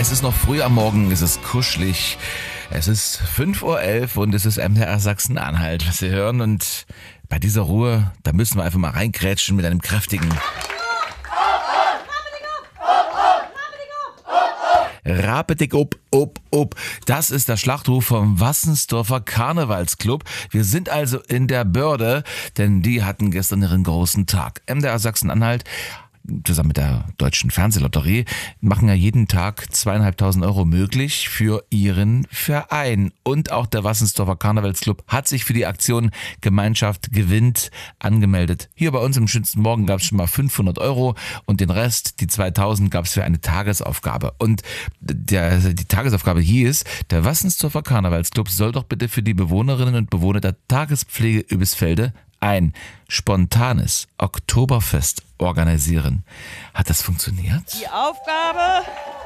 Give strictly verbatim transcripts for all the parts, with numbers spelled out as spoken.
Es ist noch früh am Morgen, es ist kuschelig. Es ist fünf Uhr elf und es ist M D R Sachsen-Anhalt, was Sie hören. Und bei dieser Ruhe, da müssen wir einfach mal reingrätschen mit einem kräftigen Rapetig up, up, up. Das ist der Schlachtruf vom Wassensdorfer Karnevalsclub. Wir sind also in der Börde, denn die hatten gestern ihren großen Tag. M D R Sachsen-Anhalt zusammen mit der Deutschen Fernsehlotterie machen ja jeden Tag zweieinhalbtausend Euro möglich für ihren Verein. Und auch der Wassensdorfer Karnevalsclub hat sich für die Aktion Gemeinschaft gewinnt angemeldet. Hier bei uns im schönsten Morgen gab es schon mal fünfhundert Euro und den Rest, die zweitausend, gab es für eine Tagesaufgabe. Und der, die Tagesaufgabe hieß, der Wassensdorfer Karnevalsclub soll doch bitte für die Bewohnerinnen und Bewohner der Tagespflege Übisfelde ein spontanes Oktoberfest organisieren. Hat das funktioniert? Die Aufgabe,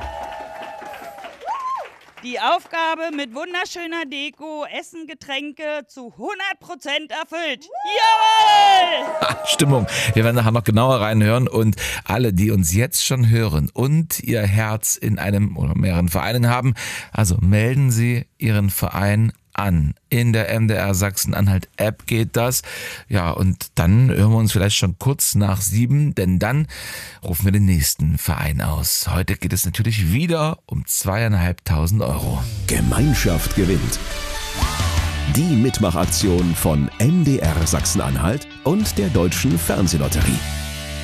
die Aufgabe mit wunderschöner Deko, Essen, Getränke zu hundert Prozent erfüllt. Jawohl! Stimmung. Wir werden nachher noch genauer reinhören und alle, die uns jetzt schon hören und ihr Herz in einem oder mehreren Vereinen haben, also melden Sie Ihren Verein an. In der M D R Sachsen-Anhalt App geht das. Ja, und dann hören wir uns vielleicht schon kurz nach sieben, denn dann rufen wir den nächsten Verein aus. Heute geht es natürlich wieder um zweieinhalbtausend Euro. Gemeinschaft gewinnt. Die Mitmachaktion von M D R Sachsen-Anhalt und der Deutschen Fernsehlotterie.